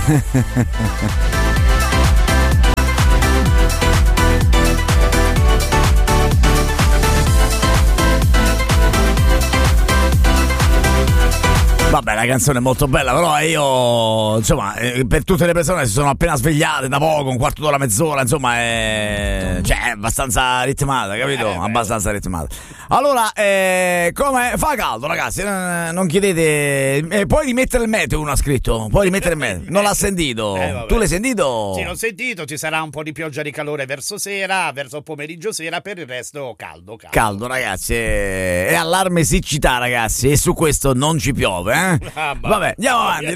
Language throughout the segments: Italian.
Vabbè, la canzone è molto bella, però io, insomma, per tutte le persone che si sono appena svegliate da poco, un quarto d'ora, mezz'ora, insomma, è abbastanza ritmata, capito? Abbastanza ritmata. Allora, come fa caldo, ragazzi, non chiedete, puoi rimettere il meteo, uno ha scritto, puoi rimettere il meteo, non l'ha sentito, tu l'hai sentito? Sì, l'ho sentito, ci sarà un po' di pioggia di calore verso sera, verso pomeriggio sera, per il resto caldo. Caldo, ragazzi, è allarme siccità, ragazzi, e su questo non ci piove, Vabbè, andiamo avanti,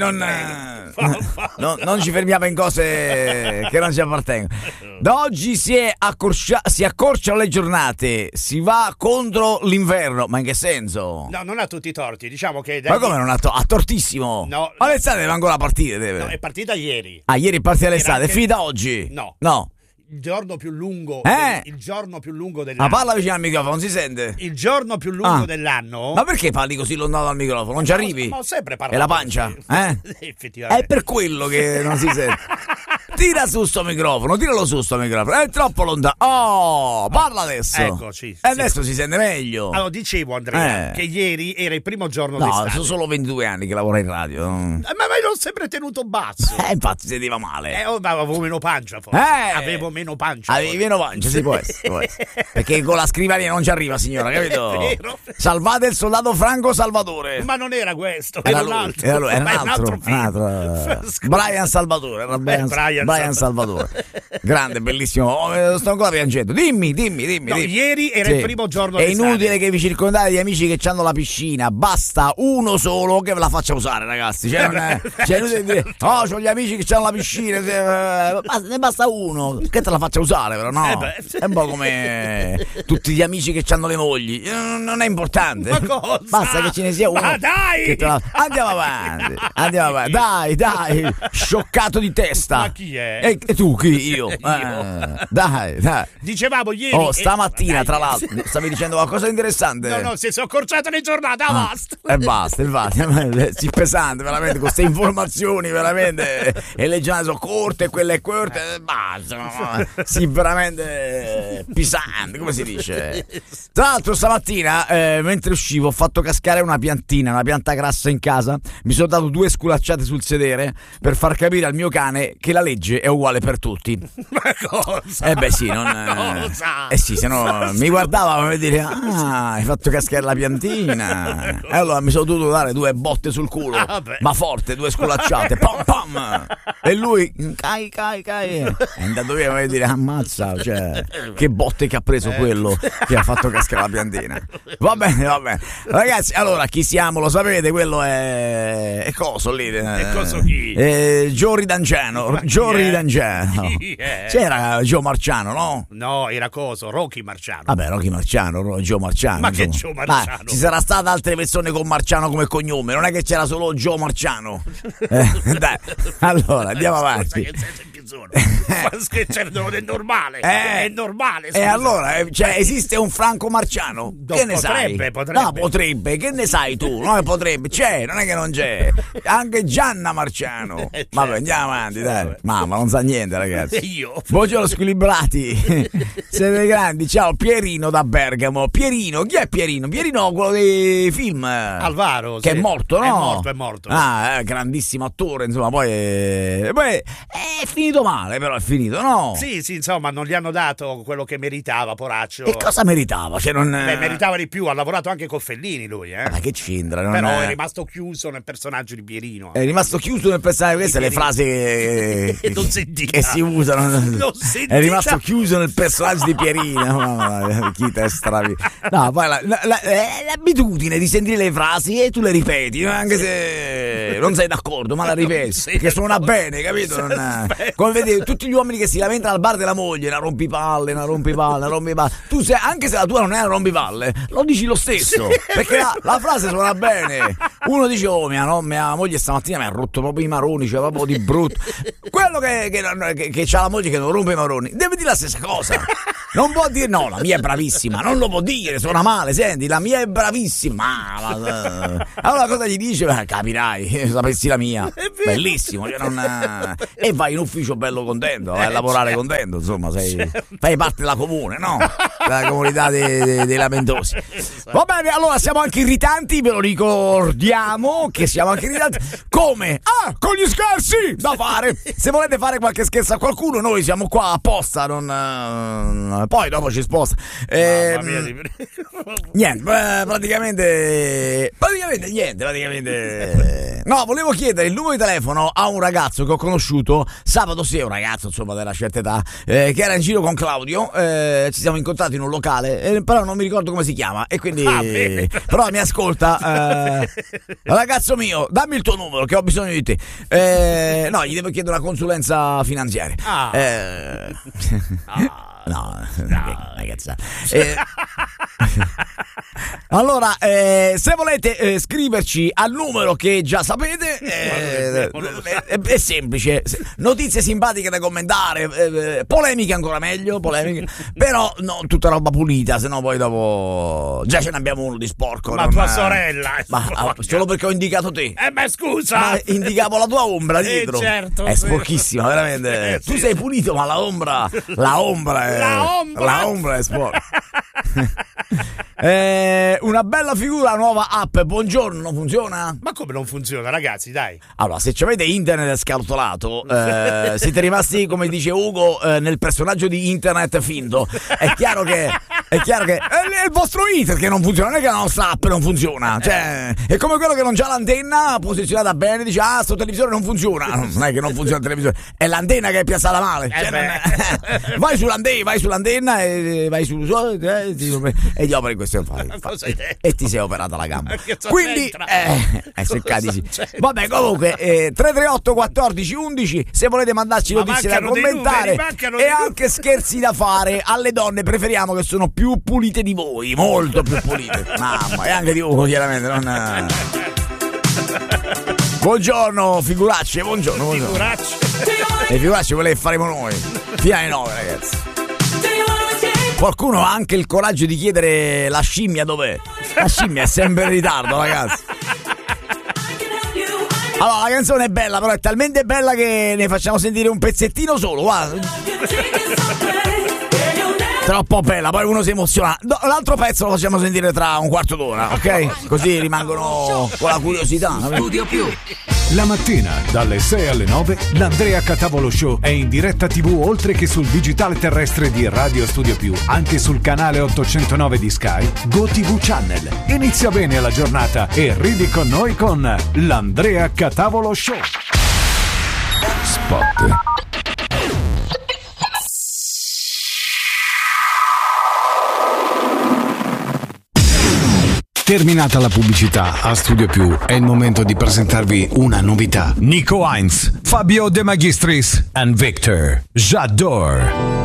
non ci fermiamo in cose che non ci appartengono. Da oggi si accorciano le giornate, si va contro l'inverno, ma in che senso? No, non ha tutti i torti, diciamo che... Ma come non ha tortissimo? No. Ma l'estate deve ancora partire, No, è partita ieri. Ah, ieri è partita l'estate, è finita oggi? No. Il giorno più lungo il giorno più lungo dell'anno. Ma parla vicino al microfono, non si sente? Il giorno più lungo dell'anno. Ma perché parli così lontano dal microfono? Non ci arrivi? Ma ho sempre parlato. È la pancia? Effettivamente. È per quello che non si sente. Tira su sto microfono, tiralo su sto microfono. È troppo lontano. Oh, parla adesso. Eccoci. E adesso si sente meglio. Allora, dicevo, Andrea, che ieri era il primo giorno d'estate. No, sono solo 22 anni che lavoro in radio. Ma l'ho sempre tenuto basso. Infatti sentiva male. Avevo meno pancia, forse. Avevo meno pancia. Avevi meno pancia, si può essere. Perché con la scrivania non ci arriva, signora, capito? È vero. Salvate il soldato Franco Salvatore. Ma non era questo, era un altro. Era un altro film. Brian Salvatore. Era Brian Salvatore. Grande, bellissimo. Sto ancora piangendo. Dimmi. No, ieri era il primo giorno d'estate. d'estate. È inutile che vi circondate di amici che hanno la piscina. Basta uno solo che ve la faccia usare, ragazzi. È inutile dire, c'ho gli amici che hanno la piscina. Ne basta uno che te la faccia usare, però no. È un po' come tutti gli amici che hanno le mogli. Non è importante. Ma cosa? Basta che ce ne sia uno. Ma dai! Andiamo avanti. Dai, scioccato di testa. Ma chi è? E tu chi? Io. Dai. Dicevamo ieri. Stamattina, tra l'altro, stavi dicendo qualcosa di interessante. No, si sono accorciate le giornate, basta. E basta, infatti. Si pesante, veramente, con queste informazioni, veramente. E le giornate sono corte, quelle corte, basta. Sì, veramente pesante, come si dice. Tra l'altro, stamattina, mentre uscivo, ho fatto cascare una pianta grassa in casa. Mi sono dato 2 sculacciate sul sedere per far capire al mio cane che la legge è uguale per tutti. Ma cosa? Sì, cosa? Sì, se no mi guardava per dire hai fatto cascare la piantina. E allora mi sono dovuto dare 2 botte sul culo, ma forte, 2 sculacciate, pam pam. E lui cai. È andato via per dire ammazza, cioè che botte che ha preso quello che ha fatto cascare la piantina. Va bene. Ragazzi, allora chi siamo lo sapete, quello è coso lì. E coso chi? Gio D'Angelo. C'era Gio Marciano, no? No, era coso, Rocky Marciano. Vabbè, Rocky Marciano, Gio Marciano. Ma che Gio Marciano? Ci sarà state altre persone con Marciano come cognome, non è che c'era solo Gio Marciano. Dai, allora, andiamo avanti. Che certo è normale. È normale. E allora, esiste un Franco Marciano? Che ne sai? Potrebbe. No, potrebbe. Che ne sai tu? No, potrebbe. C'è, non è che non c'è. Anche Gianna Marciano. Vabbè, andiamo avanti, dai. Mamma, non sa niente, ragazzi. Io. Buongiorno squilibrati. Siete grandi. Ciao, Pierino da Bergamo. Pierino, chi è Pierino? Pierino, quello dei film. Alvaro. Che è morto, no? È morto. Grandissimo attore, insomma, poi è finito male, però è finito, no? Sì, insomma, non gli hanno dato quello che meritava, poraccio. E cosa meritava? Meritava di più, ha lavorato anche con Fellini lui, Ma che c'entra? Però è rimasto chiuso nel personaggio di Pierino. È rimasto chiuso nel personaggio, queste le frasi che si usano. È rimasto chiuso nel personaggio di Pierino. Chi te stravi? No, poi l'abitudine di sentire le frasi e tu le ripeti, anche se non sei d'accordo, ma la ripeti, che suona bene, capito? Come vedi tutti gli uomini che si lamentano al bar della moglie, una rompipalle. Tu sei, anche se la tua non è una rompipalle, lo dici lo stesso, perché la frase suona bene. Uno dice mia moglie stamattina mi ha rotto proprio i maroni, cioè proprio di brutto. Quello che c'ha la moglie che non rompe i maroni deve dire la stessa cosa. Non può dire no, la mia è bravissima, non lo può dire, suona male, senti, la mia è bravissima. Allora cosa gli dice? Capirai, sapessi la mia. Bellissimo, cioè e vai in ufficio bello contento, vai a lavorare contento, insomma, fai parte della comune, no? Della comunità dei lamentosi. Va bene, allora siamo anche irritanti, ve lo ricordiamo che siamo anche irritanti. Come? Con gli scherzi da fare. Se volete fare qualche scherzo a qualcuno, noi siamo qua apposta, poi dopo ci sposta. Niente, praticamente niente. No, volevo chiedere il numero di telefono a un ragazzo che ho conosciuto sabato sera, un ragazzo insomma della certa età, che era in giro con Claudio, ci siamo incontrati in un locale, però non mi ricordo come si chiama, e quindi però mi ascolta. Ragazzo mio, dammi il tuo numero che ho bisogno di te. No, gli devo chiedere una consulenza finanziaria. No, ragazzi. Allora, se volete scriverci al numero che già sapete, è semplice. Notizie simpatiche da commentare, polemiche ancora meglio, però no, tutta roba pulita, sennò poi dopo già ce ne abbiamo uno di sporco. Ma tua sorella è solo perché ho indicato te. Ma scusa! Ma indicavo la tua ombra dietro. Certo, è sporchissima, veramente. Tu sei pulito, ma la ombra è sporca. Una bella figura, nuova app. Buongiorno, non funziona? Ma come non funziona, ragazzi, dai? Allora, se avete internet scaltolato, siete rimasti, come dice Ugo, nel personaggio di internet finto. È chiaro che è il vostro internet che non funziona, non è che la nostra app non funziona. Cioè, è come quello che non c'ha l'antenna posizionata bene, dice sto televisore non funziona. Non è che non funziona il televisore, è l'antenna che è piazzata male. Vai sull'antenna e vai e gli operi questo e ti sei operata la gamba. Quindi seccati. Vabbè, comunque 338 14 11 se volete mandarci notizie da commentare e anche scherzi da fare. Alle donne preferiamo che sono più pulite di voi, molto più pulite. Mamma, e anche di Ugo chiaramente non... Buongiorno figuracce, buongiorno. Le figuracce quelle che faremo noi fino alle 9, ragazzi. Qualcuno ha anche il coraggio di chiedere la scimmia dov'è. La scimmia è sempre in ritardo, ragazzi. Allora, la canzone è bella, però è talmente bella che ne facciamo sentire un pezzettino solo, guarda. Troppo bella, poi uno si emoziona. L'altro pezzo lo facciamo sentire tra un quarto d'ora, ok? Così rimangono con la curiosità. Studio Più. La mattina, dalle 6 alle 9, l'Andrea Catavolo Show è in diretta TV oltre che sul digitale terrestre di Radio Studio Più, anche sul canale 809 di Sky, GoTV Channel. Inizia bene la giornata e ridi con noi con l'Andrea Catavolo Show. Spot. Terminata la pubblicità, a Studio Più è il momento di presentarvi una novità. Nico Heinz, Fabio De Magistris and Victor J'adore.